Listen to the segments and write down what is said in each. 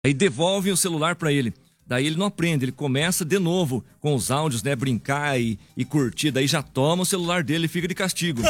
Aí devolvem o celular para ele. Daí ele não aprende, ele começa de novo com os áudios, né? Brincar e curtir. Daí já toma o celular dele e fica de castigo.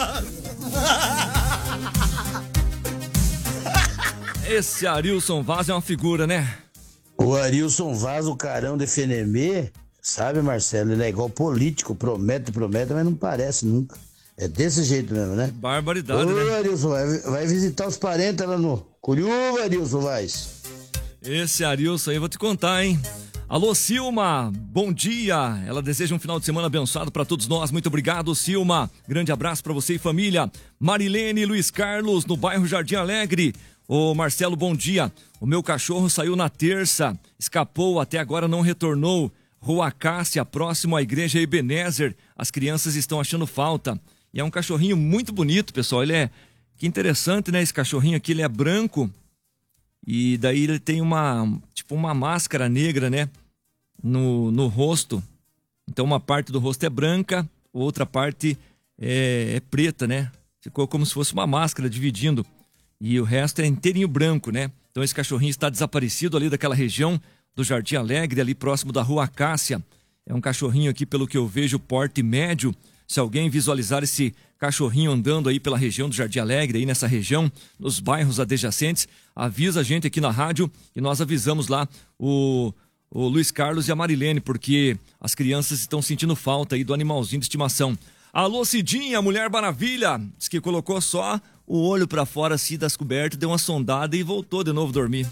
Esse Arilson Vaz é uma figura, né? O Arilson Vaz, o carão de Fenemê, sabe, Marcelo? Ele é igual político, promete, mas não parece nunca. É desse jeito mesmo, né? Barbaridade, né? Ô, Arilson, vai visitar os parentes lá no Curiúva, Arilson Vaz. Esse Arilson aí, vou te contar, hein? Alô, Silma, bom dia. Ela deseja um final de semana abençoado para todos nós. Muito obrigado, Silma. Grande abraço para você e família. Marilene e Luiz Carlos, no bairro Jardim Alegre. Ô, Marcelo, bom dia. O meu cachorro saiu na terça, escapou, até agora não retornou. Rua Cássia, próximo à igreja Ebenezer. As crianças estão achando falta. E é um cachorrinho muito bonito, pessoal. Que interessante, né? Esse cachorrinho aqui, ele é branco. E daí ele tem uma máscara negra, né? No rosto. Então uma parte do rosto é branca, outra parte é preta, né? Ficou como se fosse uma máscara dividindo. E o resto é inteirinho branco, né? Então esse cachorrinho está desaparecido ali daquela região do Jardim Alegre, ali próximo da Rua Acácia. É um cachorrinho aqui, pelo que eu vejo, porte médio. Se alguém visualizar esse cachorrinho andando aí pela região do Jardim Alegre, aí nessa região, nos bairros adjacentes, avisa a gente aqui na rádio e nós avisamos lá o Luiz Carlos e a Marilene, porque as crianças estão sentindo falta aí do animalzinho de estimação. Alô, Cidinha, Mulher Maravilha, diz que colocou só o olho pra fora assim das cobertas, deu uma sondada e voltou de novo dormir.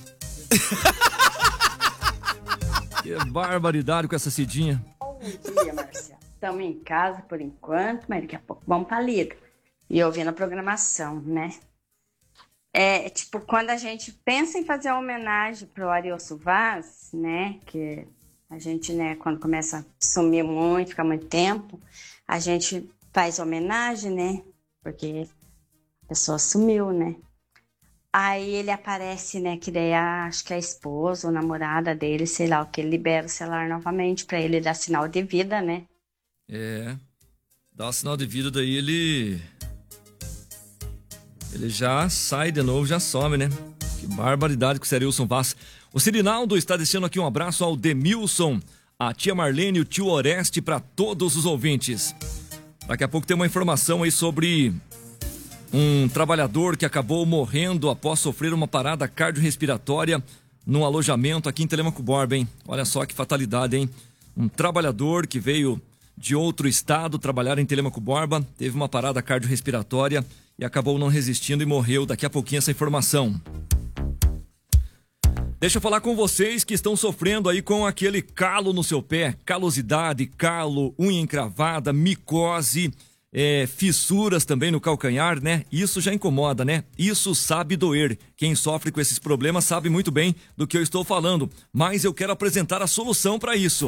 Que barbaridade com essa Cidinha. Bom dia, Marcelo. Estamos em casa por enquanto, mas daqui a pouco vamos pra lida. E ouvindo a programação, né? Quando a gente pensa em fazer a homenagem pro Arilson Vaz, né? Que a gente, né, quando começa a sumir muito, ficar muito tempo, a gente faz homenagem, né? Porque a pessoa sumiu, né? Aí ele aparece, né? Que daí acho que a esposa ou namorada dele, sei lá, o que, ele libera o celular novamente pra ele dar sinal de vida, né? Dá o sinal de vida, daí ele já sai de novo, já some, né? Que barbaridade com o Arilson Vaz. O Cirinaldo está deixando aqui um abraço ao Demilson, a tia Marlene e o tio Oreste para todos os ouvintes. Daqui a pouco tem uma informação aí sobre um trabalhador que acabou morrendo após sofrer uma parada cardiorrespiratória num alojamento aqui em Telêmaco Borba, hein? Olha só que fatalidade, hein? Um trabalhador que veio de outro estado trabalhar em Telêmaco Borba, teve uma parada cardiorrespiratória e acabou não resistindo e morreu. Daqui a pouquinho essa informação. Deixa eu falar com vocês que estão sofrendo aí com aquele calo no seu pé, calosidade, calo, unha encravada, micose, fissuras também no calcanhar, né? Isso já incomoda, né? Isso sabe doer. Quem sofre com esses problemas sabe muito bem do que eu estou falando, mas eu quero apresentar a solução para isso.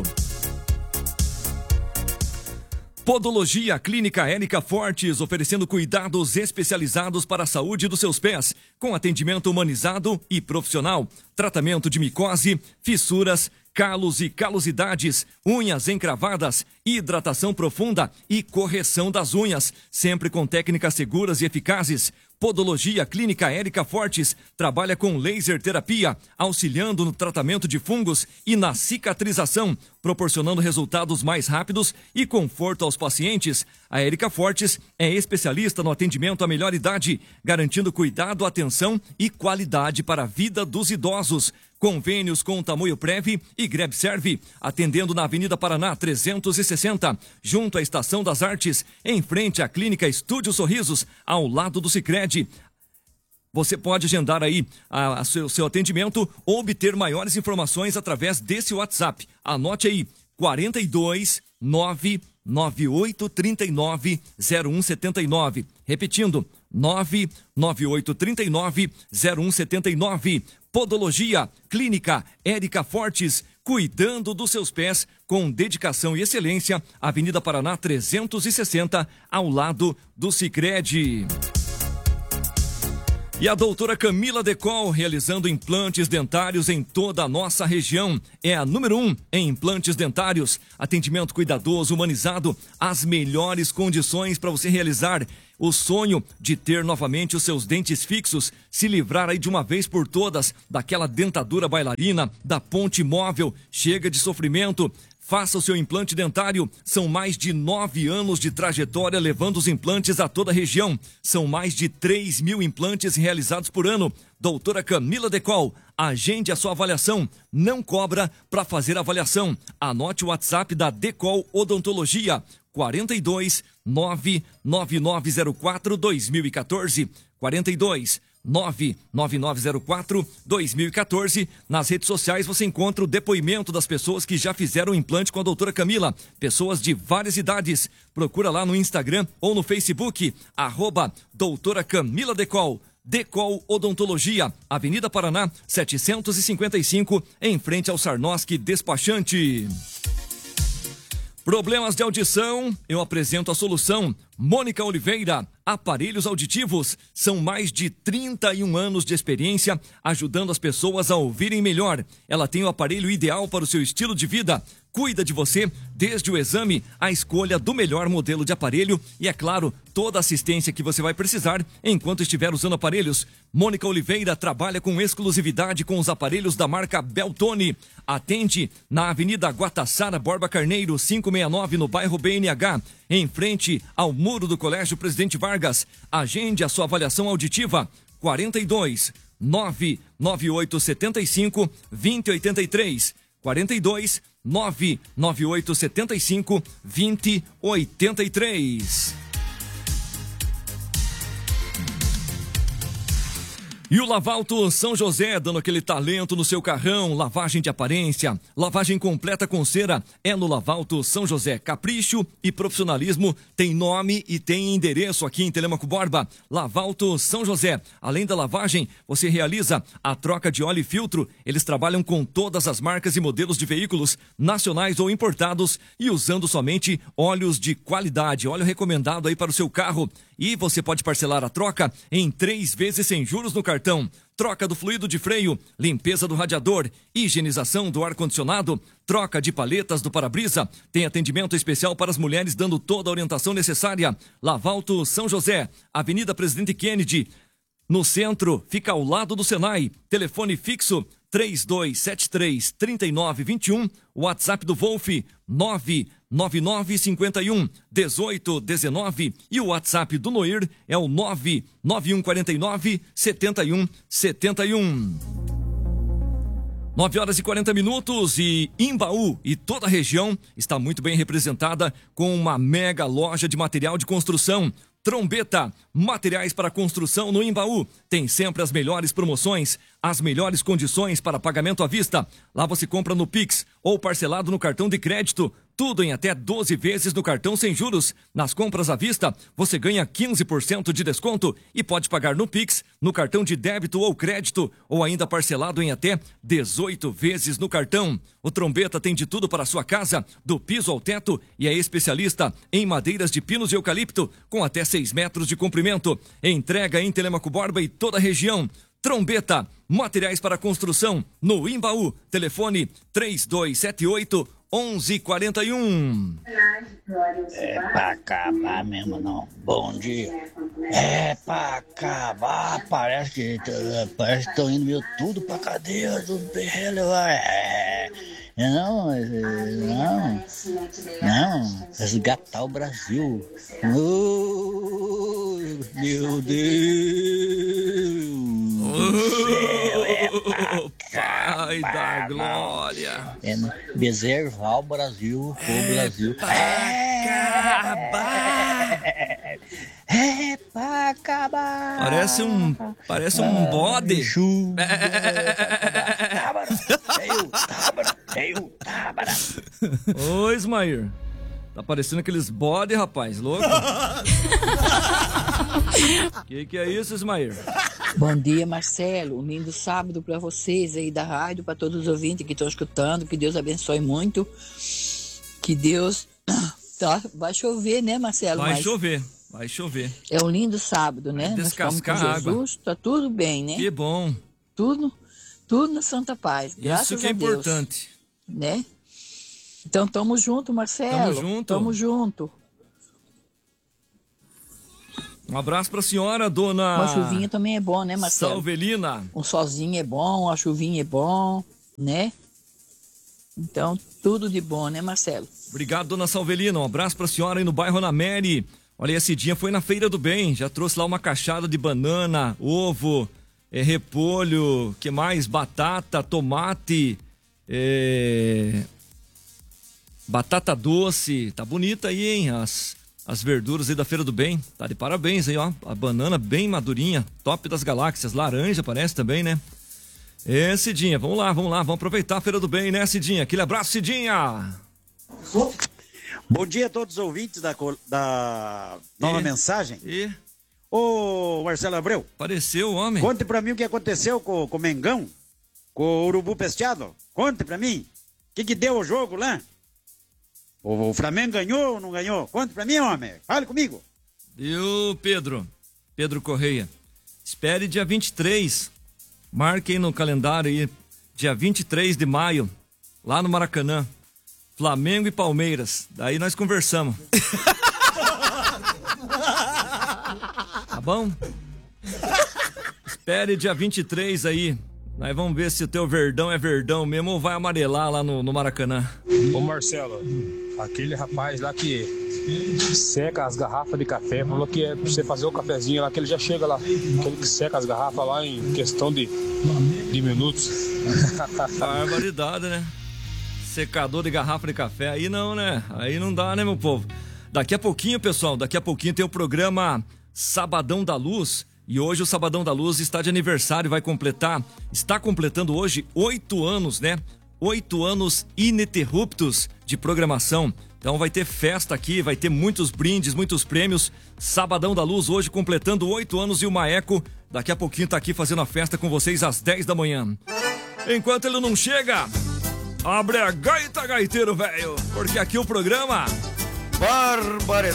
Podologia Clínica Érica Fortes, oferecendo cuidados especializados para a saúde dos seus pés, com atendimento humanizado e profissional, tratamento de micose, fissuras, calos e calosidades, unhas encravadas, hidratação profunda e correção das unhas, sempre com técnicas seguras e eficazes. Podologia Clínica Érica Fortes trabalha com laser terapia, auxiliando no tratamento de fungos e na cicatrização, proporcionando resultados mais rápidos e conforto aos pacientes. A Érica Fortes é especialista no atendimento à melhor idade, garantindo cuidado, atenção e qualidade para a vida dos idosos. Convênios com Tamoio Prev e Grebserve, atendendo na Avenida Paraná 360, junto à Estação das Artes, em frente à Clínica Estúdio Sorrisos, ao lado do Sicredi. Você pode agendar aí seu atendimento ou obter maiores informações através desse WhatsApp. Anote aí, 42 99839 0179. Repetindo, 99839 0179. Podologia Clínica Érica Fortes, cuidando dos seus pés com dedicação e excelência. Avenida Paraná 360, ao lado do Sicredi. E a doutora Camila Decol, realizando implantes dentários em toda a nossa região. É a número 1 em implantes dentários. Atendimento cuidadoso, humanizado, as melhores condições para você realizar O sonho de ter novamente os seus dentes fixos, se livrar aí de uma vez por todas daquela dentadura bailarina, da ponte móvel, chega de sofrimento. Faça o seu implante dentário. São mais de 9 anos de trajetória levando os implantes a toda a região. São mais de 3.000 implantes realizados por ano. Doutora Camila Decol, agende a sua avaliação. Não cobra para fazer a avaliação. Anote o WhatsApp da Decol Odontologia. 42 99904 2014. 42 99904-2014. Nas redes sociais você encontra o depoimento das pessoas que já fizeram o implante com a doutora Camila. Pessoas de várias idades. Procura lá no Instagram ou no Facebook, @doutora Camila Decol. Decol Odontologia, Avenida Paraná, 755, em frente ao Sarnoski Despachante. Problemas de audição? Eu apresento a solução. Mônica Oliveira, aparelhos auditivos. São mais de 31 anos de experiência ajudando as pessoas a ouvirem melhor. Ela tem o aparelho ideal para o seu estilo de vida. Cuida de você desde o exame, a escolha do melhor modelo de aparelho e, é claro, toda a assistência que você vai precisar enquanto estiver usando aparelhos. Mônica Oliveira trabalha com exclusividade com os aparelhos da marca Beltone. Atende na Avenida Guatassara Borba Carneiro, 569, no bairro BNH, em frente ao muro do Colégio Presidente Vargas. Agende a sua avaliação auditiva. 42 99875 2083. 42 99875 2083. E o Lavalto São José, dando aquele talento no seu carrão, lavagem de aparência, lavagem completa com cera, é no Lavalto São José. Capricho e profissionalismo tem nome e tem endereço aqui em Telêmaco Borba. Lavalto São José. Além da lavagem, você realiza a troca de óleo e filtro. Eles trabalham com todas as marcas e modelos de veículos, nacionais ou importados, e usando somente óleos de qualidade, óleo recomendado aí para o seu carro. E você pode parcelar a troca em 3 vezes sem juros no cartão. Troca do fluido de freio, limpeza do radiador, higienização do ar-condicionado, troca de paletas do para-brisa. Tem atendimento especial para as mulheres, dando toda a orientação necessária. Lavalto São José, Avenida Presidente Kennedy, no centro, fica ao lado do Senai. Telefone fixo 3273-3921. WhatsApp do Wolf 99951-1819. E o WhatsApp do Noir é o 99149-7171. 9 horas e 40 minutos e Imbaú e toda a região está muito bem representada com uma mega loja de material de construção. Trombeta, materiais para construção no Imbaú. Tem sempre as melhores promoções, as melhores condições para pagamento à vista. Lá você compra no Pix ou parcelado no cartão de crédito. Tudo em até 12 vezes no cartão sem juros. Nas compras à vista, você ganha 15% de desconto e pode pagar no Pix, no cartão de débito ou crédito, ou ainda parcelado em até 18 vezes no cartão. O Trombeta tem de tudo para a sua casa, do piso ao teto, e é especialista em madeiras de pinos e eucalipto, com até 6 metros de comprimento. Entrega em Telêmaco Borba e toda a região. Trombeta, materiais para construção no Imbaú. Telefone 3278-1141. É pra acabar mesmo, não. Bom dia. É pra acabar. Parece que estão indo meio tudo pra cadeia do berrelo. Não, resgatar o Brasil. Oh, meu Deus. Pai da glória. É preservar o Brasil, o Brasil. É pra acabar. Parece um bode. Ô, Ismair. Tá parecendo aqueles bode, rapaz, louco. Que é isso, Ismair? Bom dia, Marcelo. Um lindo sábado para vocês aí da rádio, para todos os ouvintes que estão escutando. Que Deus abençoe muito. Que Deus... Vai chover, né, Marcelo? Vai chover. É um lindo sábado, né? Vai descascar a água. Tá tudo bem, né? Que bom. Tudo na santa paz. Graças Isso que é a Deus, importante. né? Então, tamo junto, Marcelo. Tamo junto. Tamo junto. Um abraço pra senhora, dona... Uma chuvinha também é bom, né, Marcelo? Salvelina. Um solzinho é bom, uma chuvinha é bom, né? Então, tudo de bom, né, Marcelo? Obrigado, dona Salvelina. Um abraço pra senhora aí no bairro Ana Mary. Olha, esse dia foi na Feira do Bem. Já trouxe lá uma caixada de banana, ovo, repolho, que mais? Batata, tomate, batata doce. Tá bonita aí, hein? As verduras aí da Feira do Bem. Tá de parabéns aí, ó. A banana bem madurinha. Top das galáxias. Laranja parece também, né? Cidinha, vamos lá, vamos aproveitar a Feira do Bem, né, Cidinha? Aquele abraço, Cidinha! Bom dia a todos os ouvintes da nova mensagem. Ô, Marcelo Abreu. Apareceu o homem. Conte pra mim o que aconteceu com o Mengão, com o Urubu Pesteado. Conte pra mim. O que deu o jogo lá? O Flamengo ganhou ou não ganhou? Conte pra mim, homem. Fale comigo. Viu, Pedro Correia. Espere dia 23. Marque aí no calendário aí. Dia 23 de maio. Lá no Maracanã. Flamengo e Palmeiras. Daí nós conversamos. Tá bom? Espere dia 23 aí. Nós vamos ver se o teu verdão é verdão mesmo ou vai amarelar lá no Maracanã. Ô Marcelo, aquele rapaz lá que seca as garrafas de café, falou que é pra você fazer o cafezinho lá, que ele já chega lá. Aquele que seca as garrafas lá em questão de minutos. Barbaridade, né? Secador de garrafa de café, aí não, né? Aí não dá, né, meu povo? Daqui a pouquinho, pessoal, tem o programa Sabadão da Luz. E hoje o Sabadão da Luz está de aniversário, está completando hoje 8 anos, né? 8 anos ininterruptos de programação. Então vai ter festa aqui, vai ter muitos brindes, muitos prêmios. Sabadão da Luz hoje completando 8 anos e o Maeco daqui a pouquinho tá aqui fazendo a festa com vocês às 10 da manhã. Enquanto ele não chega, abre a gaita, gaiteiro velho, porque aqui o programa... Barbaridade!